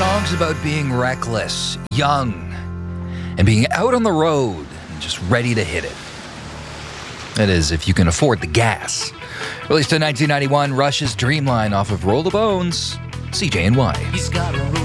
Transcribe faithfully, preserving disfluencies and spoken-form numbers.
song's about being reckless, young, and being out on the road and just ready to hit it. That is, if you can afford the gas. Released in nineteen ninety-one, Rush's Dreamline off of Roll the Bones, C J N Y. He's got a